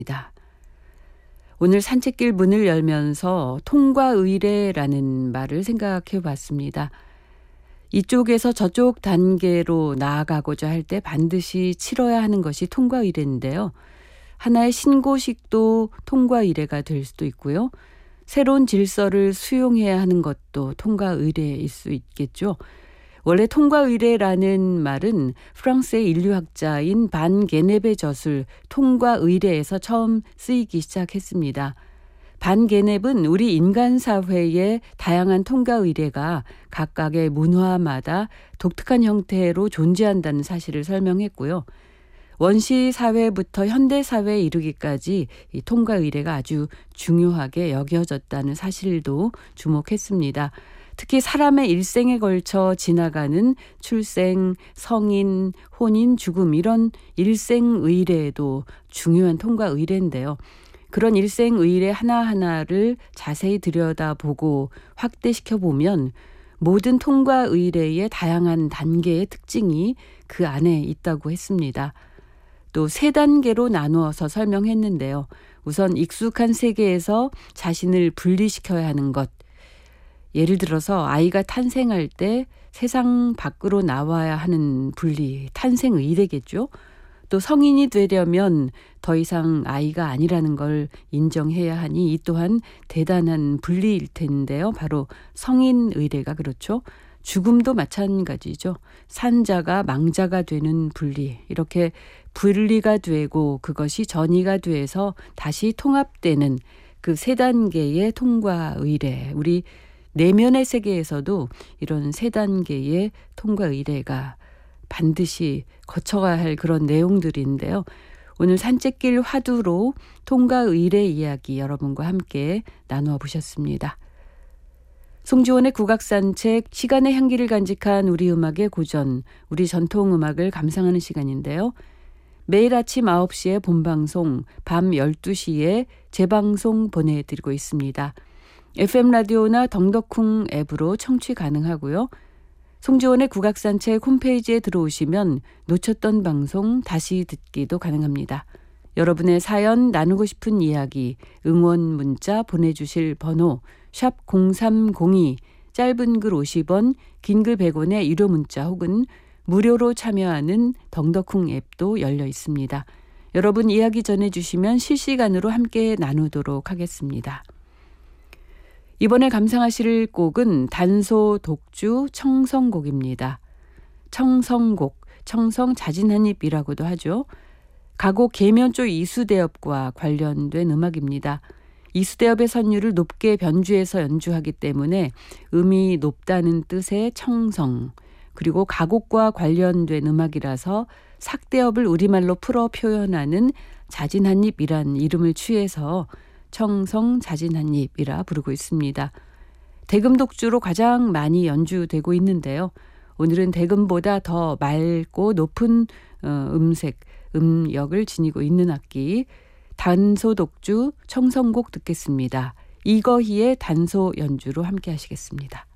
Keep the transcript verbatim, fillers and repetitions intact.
오늘 산책길 문을 열면서 통과의례라는 말을 생각해 봤습니다. 이쪽에서 저쪽 단계로 나아가고자 할 때 반드시 치러야 하는 것이 통과의례인데요. 하나의 신고식도 통과의례가 될 수도 있고요. 새로운 질서를 수용해야 하는 것도 통과의례일 수 있겠죠. 원래 통과의례라는 말은 프랑스의 인류학자인 반 게네베 저술 통과의례에서 처음 쓰이기 시작했습니다. 반 게넵은 우리 인간 사회의 다양한 통과의례가 각각의 문화마다 독특한 형태로 존재한다는 사실을 설명했고요. 원시 사회부터 현대 사회에 이르기까지 이 통과의례가 아주 중요하게 여겨졌다는 사실도 주목했습니다. 특히 사람의 일생에 걸쳐 지나가는 출생, 성인, 혼인, 죽음 이런 일생의례도 중요한 통과의례인데요. 그런 일생의례 하나하나를 자세히 들여다보고 확대시켜 보면 모든 통과의례의 다양한 단계의 특징이 그 안에 있다고 했습니다. 또 세 단계로 나누어서 설명했는데요. 우선 익숙한 세계에서 자신을 분리시켜야 하는 것. 예를 들어서 아이가 탄생할 때 세상 밖으로 나와야 하는 분리, 탄생의례겠죠. 또 성인이 되려면 더 이상 아이가 아니라는 걸 인정해야 하니 이 또한 대단한 분리일 텐데요. 바로 성인의례가 그렇죠. 죽음도 마찬가지죠. 산자가 망자가 되는 분리, 이렇게 분리가 되고 그것이 전이가 돼서 다시 통합되는 그 세 단계의 통과의례. 우리 내면의 세계에서도 이런 세 단계의 통과의례가 반드시 거쳐가야 할 그런 내용들인데요. 오늘 산책길 화두로 통과의례 이야기 여러분과 함께 나누어 보셨습니다. 송지원의 국악산책, 시간의 향기를 간직한 우리 음악의 고전, 우리 전통음악을 감상하는 시간인데요. 매일 아침 아홉 시에 본방송, 밤 열두 시에 재방송 보내드리고 있습니다. 에프엠 라디오나 덩덕쿵 앱으로 청취 가능하고요. 송지원의 국악산책 홈페이지에 들어오시면 놓쳤던 방송 다시 듣기도 가능합니다. 여러분의 사연, 나누고 싶은 이야기, 응원 문자 보내주실 번호 샵 공삼공이, 짧은 글 오십 원, 긴 글 백 원의 유료 문자 혹은 무료로 참여하는 덩덕쿵 앱도 열려 있습니다. 여러분 이야기 전해주시면 실시간으로 함께 나누도록 하겠습니다. 이번에 감상하실 곡은 단소 독주 청성곡입니다. 청성곡, 청성 자진한입이라고도 하죠. 가곡 계면조 이수대엽과 관련된 음악입니다. 이수대엽의 선율을 높게 변주해서 연주하기 때문에 음이 높다는 뜻의 청성, 그리고 가곡과 관련된 음악이라서 삭대엽을 우리말로 풀어 표현하는 자진한입이란 이름을 취해서 청성 자진한입이라 부르고 있습니다. 대금 독주로 가장 많이 연주되고 있는데요. 오늘은 대금보다 더 맑고 높은 음색, 음역을 지니고 있는 악기 단소 독주 청성곡 듣겠습니다. 이거희의 단소 연주로 함께 하시겠습니다.